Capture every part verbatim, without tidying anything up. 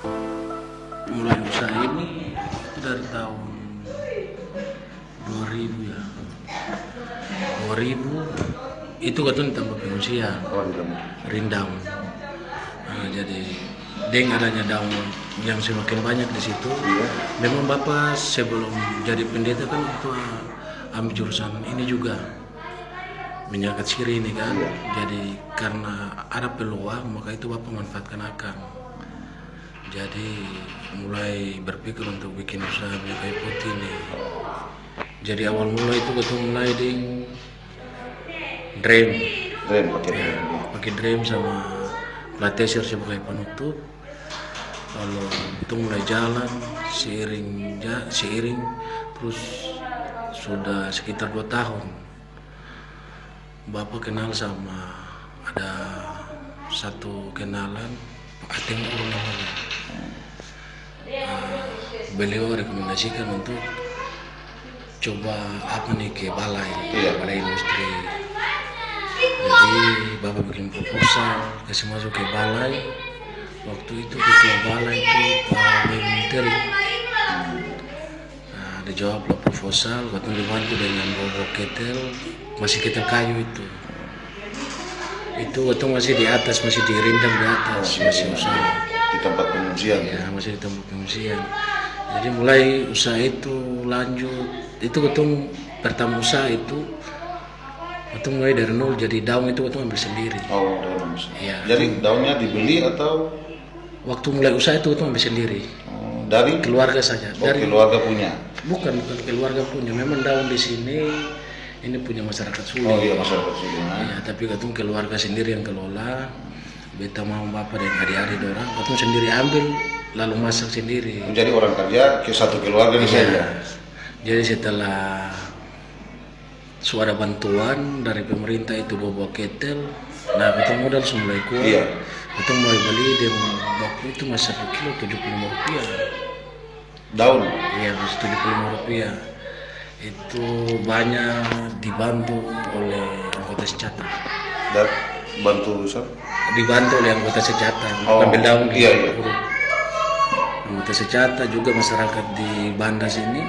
Mulai usaha ini itu dari tahun dua ribu ya. dua ribu itu katanya ditambah pengungsian. Oh, di dalam. Rindam. Nah, jadi dengan adanya daun yang semakin banyak di situ, Iya. memang Bapak sebelum jadi pendeta kan itu ambil jurusan ini juga minyak siri ini kan. Iya. Jadi karena ada peluang maka itu Bapak manfaatkan akan. Jadi mulai berpikir untuk bikin usaha minyak kayu putih ini. Jadi awal mulai itu betul mulai di dream, Rem pakai ya, rem. pakai dream sama plateser sebagai penutup. Lalu itu mulai jalan seiring ja, seiring terus sudah sekitar dua tahun. Bapak kenal sama ada satu kenalan Pak Ateng Uru namanya. Nah, beliau rekomendasikan untuk coba apa nih ke balai, Iya. balai industri. Jadi Bapak bikin proposal kasih masuk ke balai. Waktu itu ketua balai itu Pak Menteri. Nah, dijawablah proposal, waktu dibantu dengan bobok ketel, masih ketel kayu itu. Itu waktu masih di atas, masih dirindam di atas, masih usaha. Di tempat pengungsian. Ya, masih di tempat pengungsian. Jadi mulai usaha itu lanjut. Itu waktu pertama usaha itu waktu mulai dari nol, jadi daun itu waktu ambil sendiri. Oh, daun. Iya. Jadi daunnya dibeli atau Waktu mulai usaha itu waktu ambil sendiri. oh, dari Keluarga saja. oh, Dari keluarga punya? bukan bukan keluarga punya. Memang daun di sini ini punya masyarakat Suli. Oh iya, masyarakat Suli. Ya, tapi katong keluarga sendiri yang kelola. Beta mau bapak dan adik-adik orang, katong sendiri ambil lalu masak sendiri. Menjadi orang kerja ke satu keluarga di Iya. saja. Jadi setelah suara bantuan dari pemerintah itu bawa ketel, nah kita modal mulai kuat. Iya. Kita mulai beli dan waktu itu masih satu kilo tujuh puluh lima rupiah. Daun. Iya, masih tujuh puluh lima rupiah. Itu banyak dibantu oleh anggota Secata. Dan bantu besar. Dibantu oleh anggota Secata. Oh, Ambil daun iya, gitu. iya. Anggota Secata juga masyarakat di Banda sini.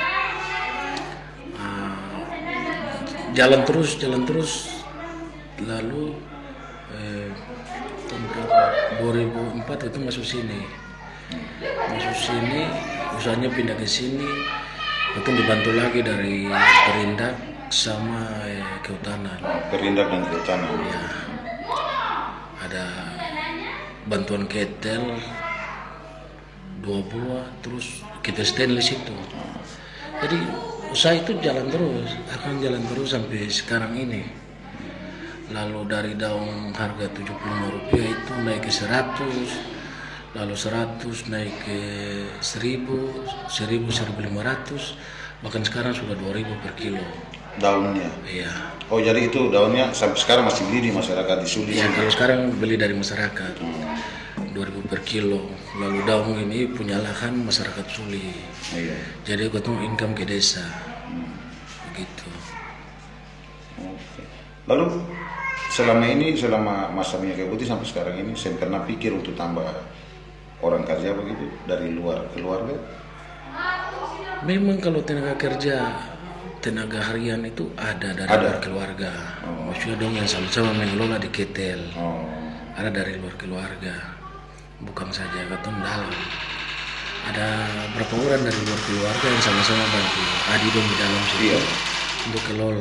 Ah, jalan terus, jalan terus. Lalu eh, tahun berapa? dua ribu empat itu masuk sini. Masuk sini, usahanya pindah ke sini. Itu dibantu lagi dari Perindak sama eh, Kehutanan. Perindak dan kehutanan. Ya, ada bantuan ketel dua buah, terus kita stainless itu. Jadi usaha itu jalan terus, akan jalan terus sampai sekarang ini. Lalu dari daun harga tujuh puluh lima rupiah itu naik ke seratus, lalu seratus naik ke seribu, seribu, seribu lima ratus, bahkan sekarang sudah dua ribu per kilo. Daunnya. Iya. Oh, jadi itu daunnya sampai sekarang masih beli di masyarakat di Suli. Ya, kalau sekarang beli dari masyarakat dua ribu per kilo. Lalu daun ini punya lahan masyarakat Suli. Iya. Jadi ketemu income ke desa. Begitu. Oke. Lalu selama ini, selama masa minyak kayu putih sampai sekarang ini, saya pernah pikir untuk tambah orang kerja begitu dari luar keluarga? Memang kalau tenaga kerja, tenaga harian itu ada dari Ada. luar keluarga. Oh. Maksudnya dong yang sama-sama mengelola di ketel. Oh, Ada dari luar keluarga. Bukan saja ketemu dalam. Ada berapa orang dari luar keluarga yang sama-sama bantu Adi dong di dalam situ iya. untuk kelola.